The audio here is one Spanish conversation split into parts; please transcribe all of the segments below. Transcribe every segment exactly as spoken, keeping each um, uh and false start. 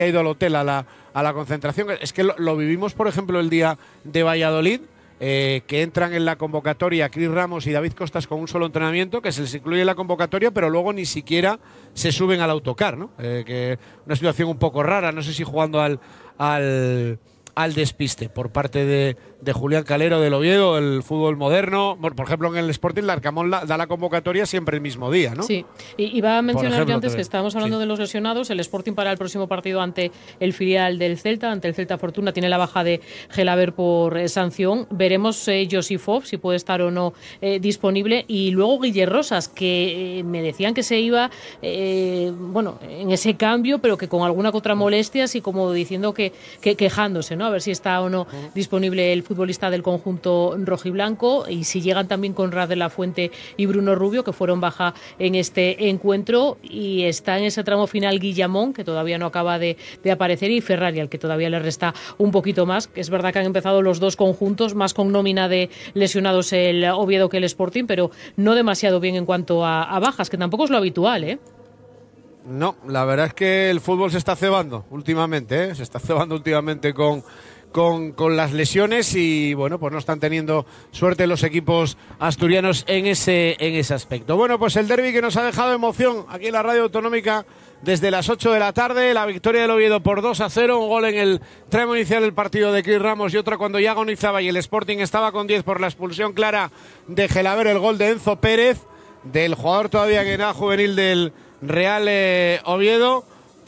ha ido al hotel a la, a la concentración. Es que lo, lo vivimos, por ejemplo, el día de Valladolid, eh, que entran en la convocatoria Cris Ramos y David Costas con un solo entrenamiento, que se les incluye en la convocatoria, pero luego ni siquiera se suben al autocar, ¿no? Eh, que una situación un poco rara, no sé si jugando al, al, al despiste por parte de, de Julián Calero del Oviedo, el fútbol moderno. Por ejemplo, en el Sporting, el Arcamón la, da la convocatoria siempre el mismo día, ¿no? Sí, y iba a mencionar ejemplo, yo antes también. que estábamos hablando Sí. de los lesionados. El Sporting para el próximo partido ante el filial del Celta, ante el Celta Fortuna, tiene la baja de Gelaber por eh, sanción. Veremos eh, Josifov si puede estar o no eh, disponible. Y luego Guille Rosas, que eh, me decían que se iba eh, bueno, en ese cambio, pero que con alguna contra molestias y como diciendo que, que quejándose, ¿no? A ver si está o no disponible el futbolista del conjunto rojiblanco, y si llegan también Conrad de la Fuente y Bruno Rubio, que fueron baja en este encuentro, y está en ese tramo final Guillamón, que todavía no acaba de, de aparecer, y Ferrari, al que todavía le resta un poquito más. Que es verdad que han empezado los dos conjuntos, más con nómina de lesionados el Oviedo que el Sporting, pero no demasiado bien en cuanto a, a bajas, que tampoco es lo habitual, ¿eh? No, la verdad es que el fútbol se está cebando últimamente, ¿eh? Se está cebando últimamente con... Con, con las lesiones, y bueno, pues no están teniendo suerte los equipos asturianos en ese, en ese aspecto. Bueno, pues el derbi que nos ha dejado emoción aquí en la Radio Autonómica desde las ocho de la tarde, la victoria del Oviedo por dos a cero, un gol en el tramo inicial del partido de Cris Ramos y otra cuando ya agonizaba y el Sporting estaba con diez por la expulsión clara de Gelaber, el gol de Enzo Pérez, del jugador todavía que era juvenil del Real eh, Oviedo,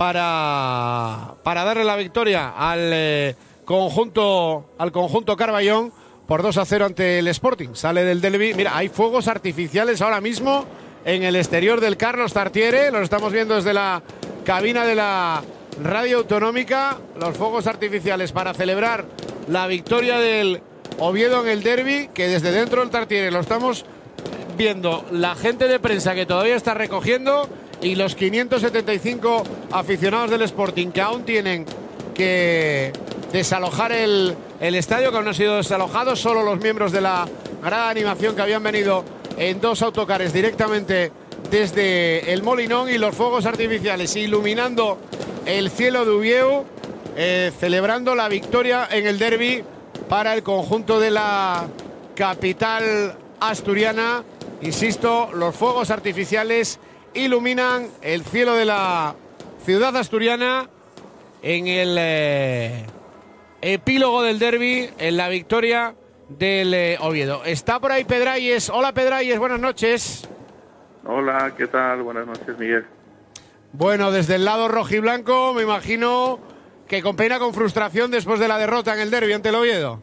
para, para darle la victoria al... Eh, Conjunto al conjunto Carballón por dos a cero ante el Sporting. Sale del derbi. Mira, hay fuegos artificiales ahora mismo en el exterior del Carlos Tartiere. Los estamos viendo desde la cabina de la Radio Autonómica. Los fuegos artificiales para celebrar la victoria del Oviedo en el derbi, que desde dentro del Tartiere lo estamos viendo la gente de prensa que todavía está recogiendo, y los quinientos setenta y cinco aficionados del Sporting que aún tienen que desalojar el, el estadio, que aún no ha sido desalojado. Solo los miembros de la grada de animación, que habían venido en dos autocares directamente desde el Molinón, y los fuegos artificiales iluminando el cielo de Uvieu, eh, celebrando la victoria en el derbi para el conjunto de la capital asturiana. Insisto, los fuegos artificiales iluminan el cielo de la ciudad asturiana en el eh, epílogo del derbi, en la victoria del eh, Oviedo. Está por ahí Pedralles. Hola Pedralles, buenas noches. Hola, ¿qué tal? Buenas noches, Miguel. Bueno, desde el lado rojiblanco, me imagino que con pena, con frustración después de la derrota en el derbi ante el Oviedo.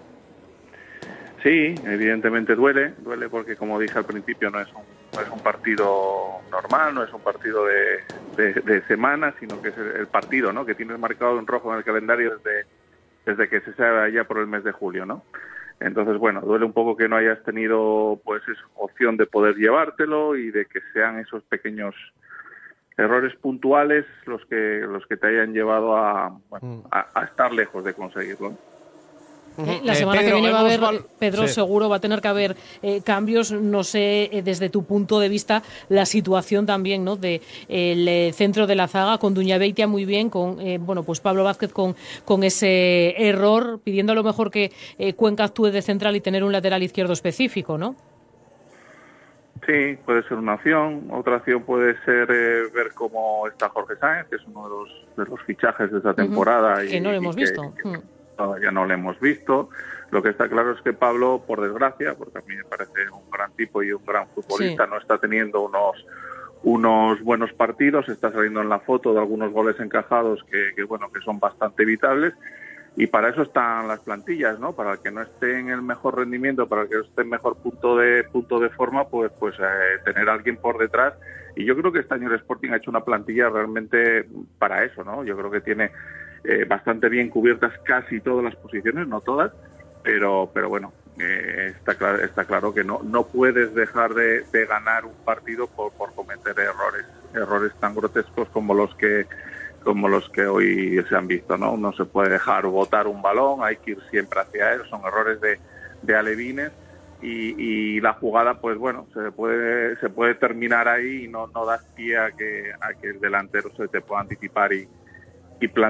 Sí, evidentemente duele, duele porque, como dije al principio, no es un, no es un partido normal, no es un partido de, de, de semana, sino que es el, el partido, ¿no?, que tienes marcado en rojo en el calendario desde, desde que se sabe ya por el mes de julio, ¿no? Entonces, bueno, duele un poco que no hayas tenido, pues, esa opción de poder llevártelo y de que sean esos pequeños errores puntuales los que los que te hayan llevado a, bueno, a, a estar lejos de conseguirlo. Eh, la semana eh, Pedro, que viene va a haber, val... Pedro, sí. seguro va a tener que haber eh, cambios. No sé, eh, desde tu punto de vista, la situación también, ¿no?, de el eh, centro de la zaga, con Duñabeitia muy bien, con eh, bueno, pues Pablo Vázquez con, con ese error, pidiendo a lo mejor que eh, Cuenca actúe de central y tener un lateral izquierdo específico, ¿no? Sí, puede ser una opción. Otra opción puede ser eh, ver cómo está Jorge Sáenz, que es uno de los, de los fichajes de esta temporada. Uh-huh. y, que no lo hemos que, visto. Que, uh. Todavía no lo hemos visto. Lo que está claro es que Pablo, por desgracia, porque a mí me parece un gran tipo y un gran futbolista, sí, no está teniendo unos unos buenos partidos. Está saliendo en la foto de algunos goles encajados que, que bueno, que son bastante evitables. Y para eso están las plantillas, ¿no? Para el que no esté en el mejor rendimiento, para el que esté en mejor punto de punto de forma, pues pues eh, tener a alguien por detrás. Y yo creo que este año el Sporting ha hecho una plantilla realmente para eso, ¿no? Yo creo que tiene eh, bastante bien cubiertas casi todas las posiciones, no todas, pero pero bueno, eh, está claro está claro que no no puedes dejar de, de ganar un partido por por cometer errores errores tan grotescos como los que como los que hoy se han visto, ¿no? No se puede dejar botar un balón, hay que ir siempre hacia él, son errores de, de alevines y, y la jugada, pues bueno, se puede se puede terminar ahí y no, no das pie a que, a que el delantero se te pueda anticipar y, y plantear